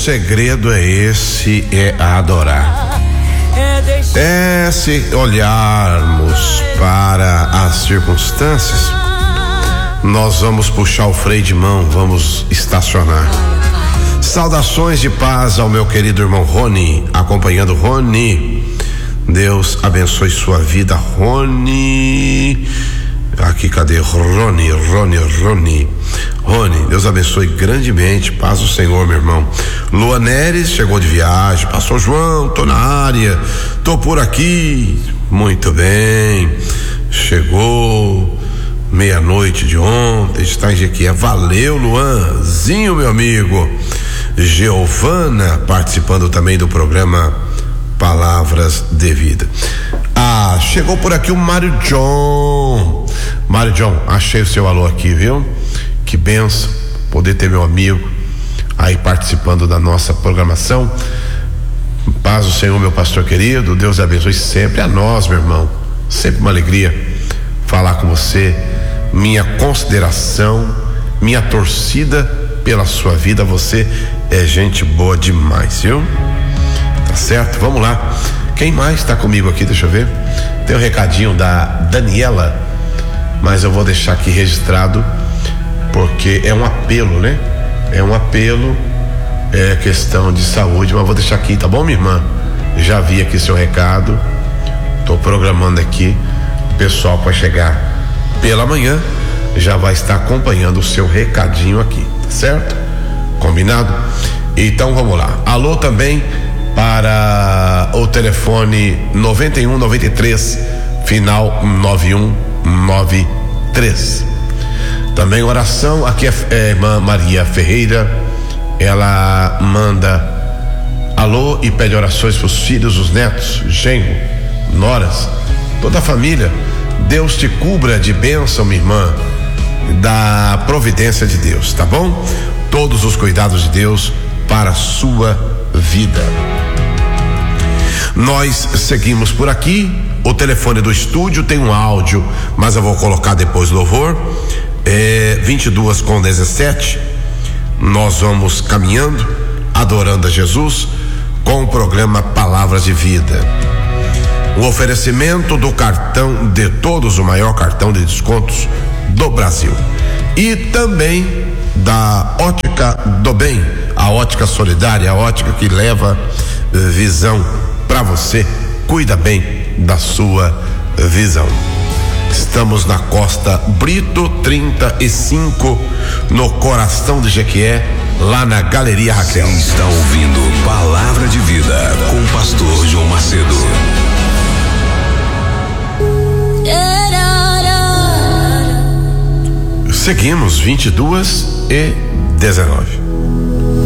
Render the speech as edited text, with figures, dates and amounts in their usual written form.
segredo é esse, é adorar. Se olharmos para as circunstâncias, nós vamos puxar o freio de mão, vamos estacionar. Saudações de paz ao meu querido irmão Rony, acompanhando Rony. Deus abençoe sua vida, Rony. Aqui, cadê? Rony, Deus abençoe grandemente, paz do Senhor, meu irmão. Lua Neres chegou de viagem. Pastor João, tô na área, tô por aqui. Muito bem, chegou meia-noite de ontem, está em Jequié. Valeu, Luanzinho, meu amigo. Giovana participando também do programa Palavras de Vida. Chegou por aqui o Mário John, achei o seu alô aqui, viu? Que benção poder ter meu amigo aí participando da nossa programação. Paz do Senhor, meu pastor querido, Deus abençoe sempre a nós, meu irmão, sempre uma alegria falar com você, minha consideração, minha torcida pela sua vida, você é gente boa demais, viu? Tá certo? Vamos lá. Quem mais está comigo aqui? Deixa eu ver. Tem um recadinho da Daniela, mas eu vou deixar aqui registrado porque é um apelo, né? É um apelo, é questão de saúde, mas vou deixar aqui, tá bom, minha irmã? Já vi aqui seu recado, tô programando aqui, o pessoal para chegar pela manhã já vai estar acompanhando o seu recadinho aqui, tá certo? Combinado? Então vamos lá. Alô também para o telefone 9193 final 9193. Também oração aqui é irmã Maria Ferreira, ela manda alô e pede orações para os filhos, os netos, genro, noras, toda a família. Deus te cubra de bênção, minha irmã, da providência de Deus, tá bom? Todos os cuidados de Deus para a sua vida. Nós seguimos por aqui. O telefone do estúdio tem um áudio, mas eu vou colocar depois do louvor. 22:17. Nós vamos caminhando, adorando a Jesus com o programa Palavras de Vida. O oferecimento do cartão de todos, o maior cartão de descontos do Brasil. E também da Ótica do Bem, a ótica solidária, a ótica que leva visão para você, cuida bem da sua visão. Estamos na Costa Brito 35, no coração de Jequié, lá na Galeria Raquel. Você está ouvindo Palavra de Vida com o pastor João Macedo. Seguimos 22:19.